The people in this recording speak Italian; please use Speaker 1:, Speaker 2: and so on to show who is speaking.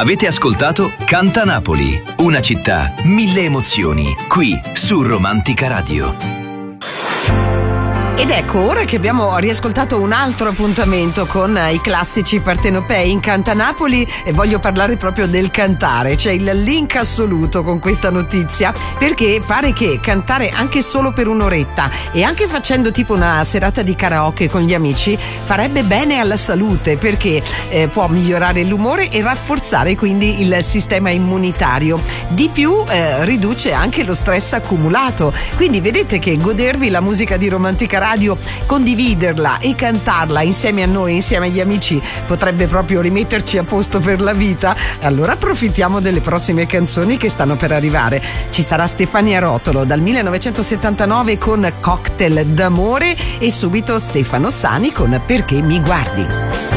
Speaker 1: Avete ascoltato Canta Napoli, una città, 1000 emozioni, qui su Romantica Radio.
Speaker 2: Ed ecco, ora che abbiamo riascoltato un altro appuntamento con i classici partenopei in Canta Napoli, voglio parlare proprio del cantare. C'è il link assoluto con questa notizia, perché pare che cantare anche solo per un'oretta e anche facendo tipo una serata di karaoke con gli amici farebbe bene alla salute, perché può migliorare l'umore e rafforzare quindi il sistema immunitario. Di più riduce anche lo stress accumulato. Quindi vedete che godervi la musica di Romantica Radio, condividerla e cantarla insieme a noi, insieme agli amici, potrebbe proprio rimetterci a posto per la vita. Allora approfittiamo delle prossime canzoni che stanno per arrivare. Ci sarà Stefania Rotolo dal 1979 con Cocktail d'amore e subito Stefano Sani con Perché mi guardi.